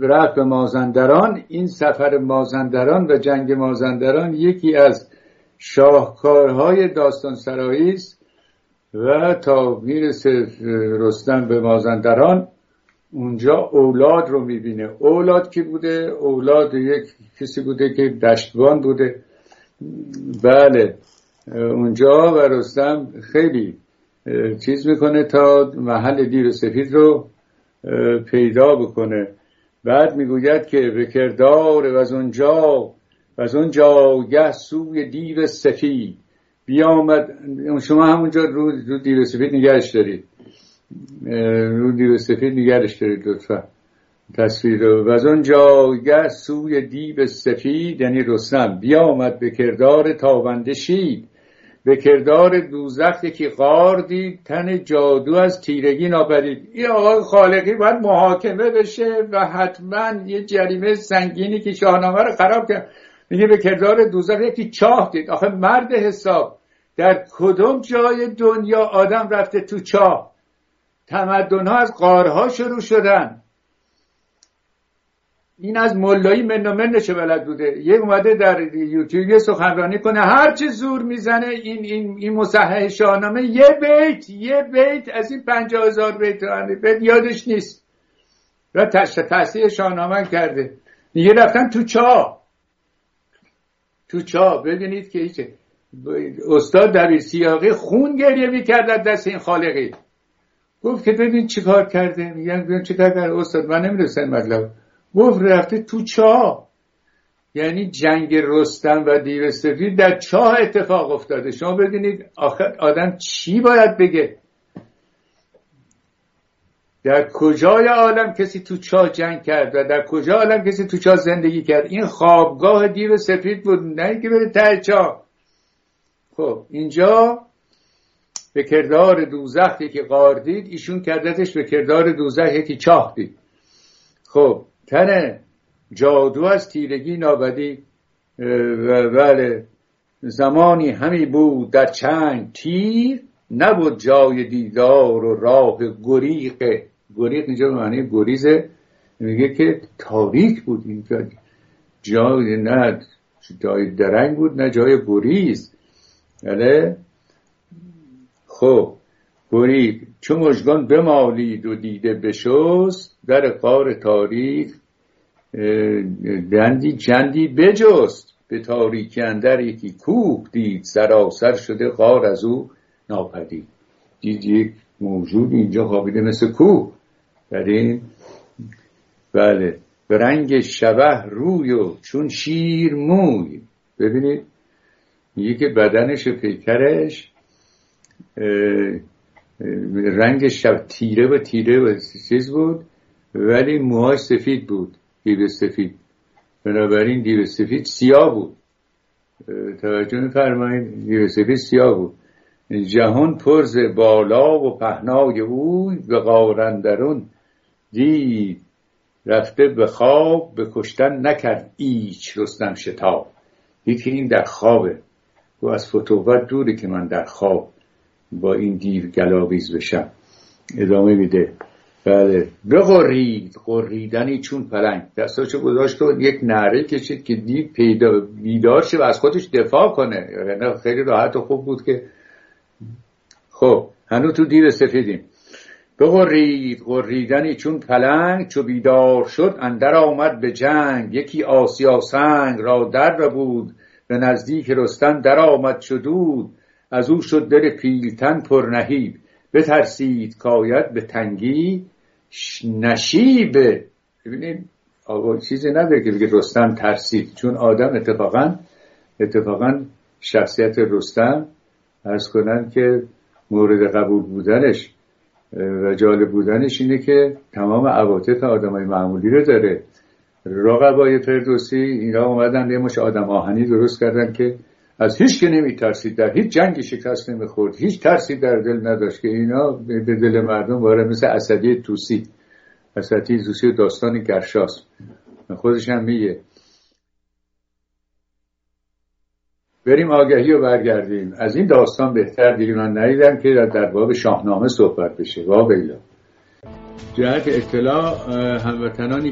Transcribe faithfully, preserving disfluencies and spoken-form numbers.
رفت به مازندران. این سفر مازندران و جنگ مازندران یکی از شاهکارهای داستان سرایی است و تا میرسه رستم به مازندران اونجا اولاد رو میبینه. اولاد کی بوده؟ اولاد یک کسی بوده که دشتبان بوده. بله اونجا و رستم خیلی چیز میکنه تا محل دیو سفید رو پیدا بکنه. بعد میگوید که به کردار و از اونجا و از اونجا گه سوی دیو سفید بیامد. شما همونجا رو, رو دیو سفید نگرش دارید، رو دیو سفید نگرش دارید لطفا تصویر رو. و از اونجا گه سوی دیو سفید یعنی رستم بیامد به کردار تابنده شید، به کردار دوزخ یکی غار دید، تن جادو از تیرگی ناپدید. این آقای خالقی باید محاکمه بشه و حتما یه جریمه سنگینی که شاهنامه رو خراب کرد. میگه به کردار دوزخ یکی چاه دید. آخه مرد حساب در کدوم جای دنیا آدم رفته تو چاه؟ تمدن‌ها از غارها شروع شدن. این از ملایی من و من چه بلد بوده؟ یه اومده در یوتیوب یه سخنرانی کنه هر چه زور میزنه این این این مصحح شاهنامه یه بیت یه بیت از این پنجاه هزار بیت بیت یادش نیست و تصحیح شاهنامه کرده. دیگه رفتن تو چاه تو چاه ببینید که هیچه. استاد دبیر سیاقی خون گریه میکرد از دست این خالقی. گفت که ببین چی کار کرده. میگن ببین چی کار کرده استاد، من نمیدونستم مطلب. گفت رفته تو چاه. یعنی جنگ رستم و دیو سفید در چاه اتفاق افتاده. شما ببینید آخر آدم چی باید بگه؟ در کجای عالم کسی تو چاه جنگ کرد و در کجا عالم کسی تو چاه زندگی کرد؟ این خوابگاه دیو سفید بود، نه که بره ته چاه. خب اینجا به کردار دوزخ یکی غار دید، ایشون کردتش به کردار دوزخ یکی چاه دید. خب تن جادو از تیرگی نابدی و بله زمانی همی بود در چنگ تیر، نبود جای دیدار و راه گریق. گریق اینجا به معنی گریزه، میگه که تاریک بود اینجا، جای نه جای درنگ بود نه جای گریز. بله خب گریق چون مژگان بمالید و دیده بشست، در غار تاریک بندی جندی بجست. به تاریکی اندر یکی کوه دید، سراسر شده غار از او ناپدید. دید یک موجود اینجا خوابیده مثل کوه در این. بله به رنگ شبه روی و چون شیر موی. ببینید میگه که بدنش و پیکرش رنگ شب تیره و تیره و چیز بود ولی موهاش سفید بود. دیو سفید بنابراین دیو سفید سیاه بود. توجه می‌فرمایید دیو سفید سیاه بود. جهان پرز بالا و پهنای اوی، به غار اندرون دید رفته به خواب، به کشتن نکرد ایچ رستم شتاب. یکی این در خوابه و از فتوت دوره که من در خواب با این دیو گلاویز بشم. ادامه میده بله بغرید غریدنی چون پلنگ. دستاشو گذاشت و یک نعره کشید که دیو پیدا بیدار شه و از خودش دفاع کنه. یعنی خیلی راحت و خوب بود که خب هنوز تو دیو سفیدیم. بغرید غریدنی چون پلنگ، چو بیدار شد اندر آمد به جنگ. یکی آسیا سنگ را در بود، به نزدیک رستم در آمد شدود. از او شد دل پیلتن پر نهیب، بترسید کاید به تنگی نشیب. ببینید آقا چیزی نداره که بگه رستم ترسید، چون آدم اتفاقا اتفاقا شخصیت رستم عرض کنن که مورد قبول بودنش و جالب بودنش اینه که تمام عواطف آدمای معمولی رو داره. رقبای فردوسی اینا اومدن یه مش آدم آهنی درست کردن که از هیچ که نمی ترسید، در هیچ جنگی شکست نمی خورد، هیچ ترسی در دل نداشت، که اینا به دل مردم وارد مثل اسدی توسی. اسدی توسی داستان گرشاس خودش هم میگه. بریم آگهی رو برگردیم. از این داستان بهتر دیگه من ندیدم که در باب شاهنامه صحبت بشه. واقعا جهت اطلاع هموطنانی